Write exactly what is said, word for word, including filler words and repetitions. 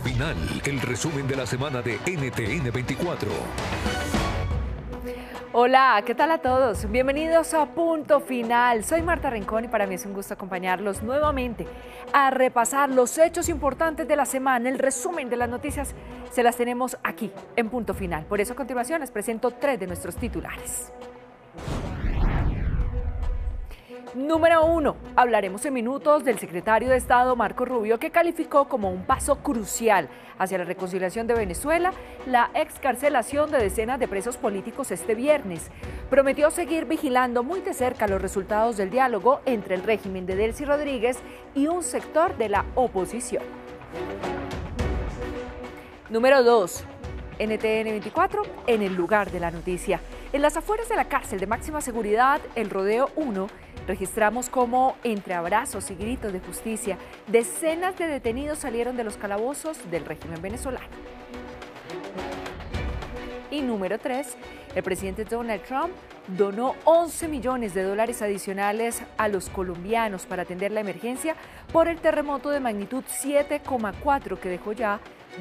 Final, el resumen de la semana de N T N veinticuatro. Hola, ¿qué tal a todos? Bienvenidos a Punto Final. Soy Marta Rincón y para mí es un gusto acompañarlos nuevamente a repasar los hechos importantes de la semana. El resumen de las noticias se las tenemos aquí en Punto Final. Por eso a continuación les presento tres de nuestros titulares. Número uno, hablaremos en minutos del secretario de Estado Marco Rubio, que calificó como un paso crucial hacia la reconciliación de Venezuela la excarcelación de decenas de presos políticos este viernes. Prometió seguir vigilando muy de cerca los resultados del diálogo entre el régimen de Delcy Rodríguez y un sector de la oposición. Número dos. N T N veinticuatro en el lugar de la noticia. En las afueras de la cárcel de máxima seguridad, el Rodeo uno, registramos cómo, entre abrazos y gritos de justicia, decenas de detenidos salieron de los calabozos del régimen venezolano. Y número tres, el presidente Donald Trump donó once millones de dólares adicionales a los colombianos para atender la emergencia por el terremoto de magnitud siete coma cuatro que dejó ya